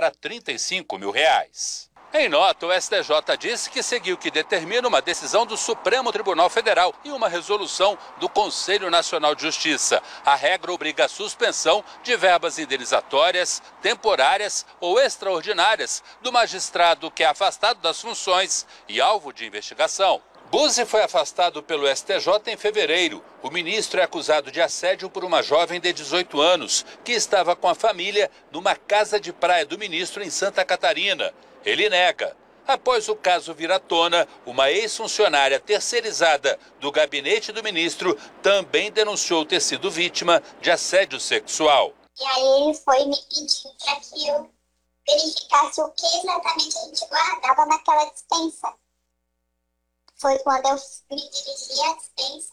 para R$35 mil. Em nota, o STJ disse que seguiu o que determina uma decisão do Supremo Tribunal Federal e uma resolução do Conselho Nacional de Justiça. A regra obriga a suspensão de verbas indenizatórias, temporárias ou extraordinárias do magistrado que é afastado das funções e alvo de investigação. Buzzi foi afastado pelo STJ em fevereiro. O ministro é acusado de assédio por uma jovem de 18 anos que estava com a família numa casa de praia do ministro em Santa Catarina. Ele nega. Após o caso vir à tona, uma ex-funcionária terceirizada do gabinete do ministro também denunciou ter sido vítima de assédio sexual. E aí ele foi me pedir para que eu verificasse o que exatamente a gente guardava naquela dispensa. Foi quando eu me dirigi à dispensa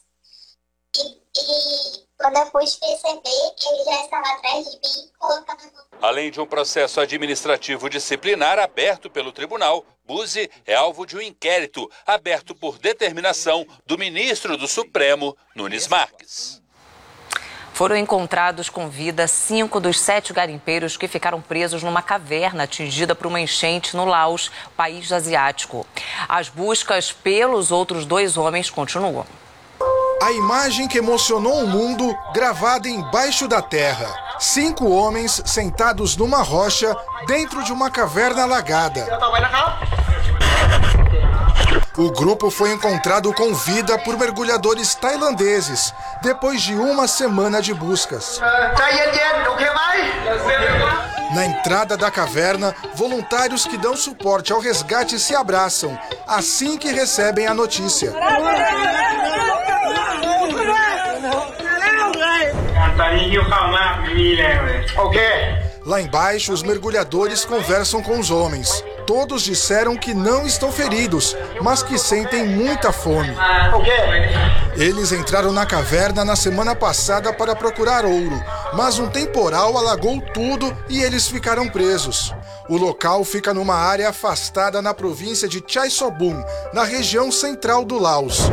e quando eu pude perceber, ele já estava atrás de mim colocando a mão. Além de um processo administrativo disciplinar aberto pelo tribunal, Buzzi é alvo de um inquérito aberto por determinação do ministro do Supremo, Nunes Marques. Foram encontrados com vida 5 dos 7 garimpeiros que ficaram presos numa caverna atingida por uma enchente no Laos, país asiático. As buscas pelos outros 2 homens continuam. A imagem que emocionou o mundo, gravada embaixo da terra. 5 homens sentados numa rocha dentro de uma caverna alagada. O grupo foi encontrado com vida por mergulhadores tailandeses, depois de uma semana de buscas. Na entrada da caverna, voluntários que dão suporte ao resgate se abraçam, assim que recebem a notícia. Lá embaixo, os mergulhadores conversam com os homens. Todos disseram que não estão feridos, mas que sentem muita fome. Eles entraram na caverna na semana passada para procurar ouro, mas um temporal alagou tudo e eles ficaram presos. O local fica numa área afastada na província de Chaisomon, na região central do Laos.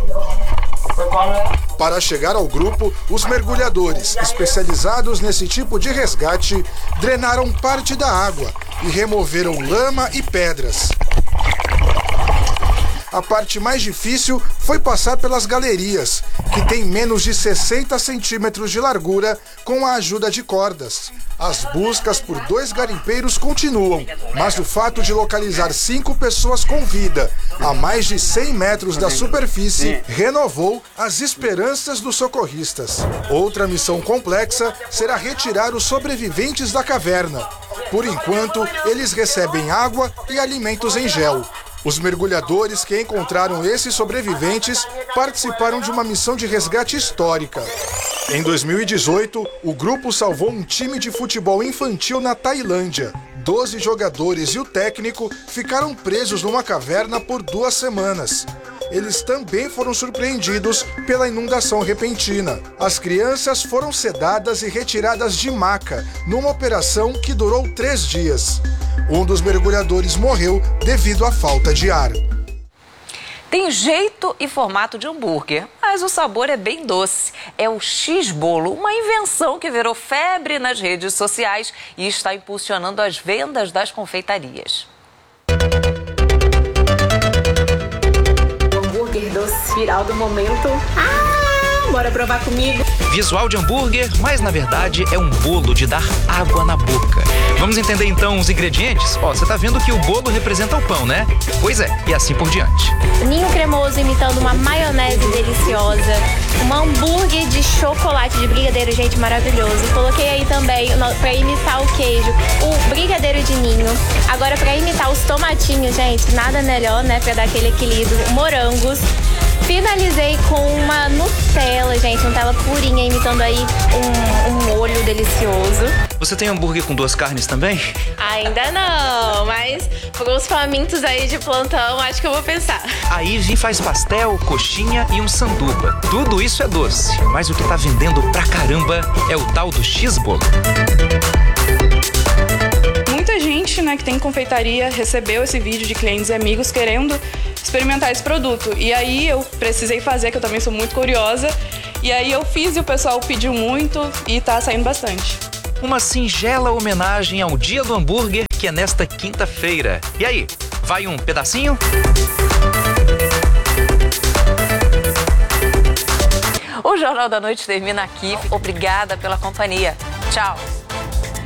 Para chegar ao grupo, os mergulhadores, especializados nesse tipo de resgate, drenaram parte da água e removeram lama e pedras. A parte mais difícil foi passar pelas galerias, que têm menos de 60 centímetros de largura, com a ajuda de cordas. As buscas por 2 garimpeiros continuam, mas o fato de localizar 5 pessoas com vida a mais de 100 metros da superfície renovou as esperanças dos socorristas. Outra missão complexa será retirar os sobreviventes da caverna. Por enquanto, eles recebem água e alimentos em gel. Os mergulhadores que encontraram esses sobreviventes participaram de uma missão de resgate histórica. Em 2018, o grupo salvou um time de futebol infantil na Tailândia. 12 jogadores e o técnico ficaram presos numa caverna por 2 semanas. Eles também foram surpreendidos pela inundação repentina. As crianças foram sedadas e retiradas de maca, numa operação que durou 3 dias. Um dos mergulhadores morreu devido à falta de ar. Tem jeito e formato de hambúrguer, mas o sabor é bem doce. É o X-Bolo, uma invenção que virou febre nas redes sociais e está impulsionando as vendas das confeitarias. Hambúrguer doce viral do momento. Bora provar comigo. Visual de hambúrguer, mas na verdade é um bolo de dar água na boca. Vamos entender então os ingredientes? Ó, você tá vendo que o bolo representa o pão, né? Pois é, e assim por diante. Ninho cremoso imitando uma maionese deliciosa. Um hambúrguer de chocolate de brigadeiro, gente, maravilhoso. Coloquei aí também, pra imitar o queijo, o brigadeiro de ninho. Agora pra imitar os tomatinhos, gente, nada melhor, né? Pra dar aquele equilíbrio. Morangos. Finalizei com uma Nutella, gente, Nutella purinha, imitando aí um molho delicioso. Você tem hambúrguer com 2 carnes também? Ainda não, mas por uns famintos aí de plantão, acho que eu vou pensar. A Ivy faz pastel, coxinha e um sanduba. Tudo isso é doce, mas o que tá vendendo pra caramba é o tal do X-Bolo. Muita gente, né, que tem confeitaria recebeu esse vídeo de clientes e amigos querendo experimentar esse produto. E aí eu precisei fazer, que eu também sou muito curiosa. E aí eu fiz e o pessoal pediu muito e tá saindo bastante. Uma singela homenagem ao Dia do Hambúrguer que é nesta quinta-feira. E aí, vai um pedacinho? O Jornal da Noite termina aqui. Obrigada pela companhia. Tchau.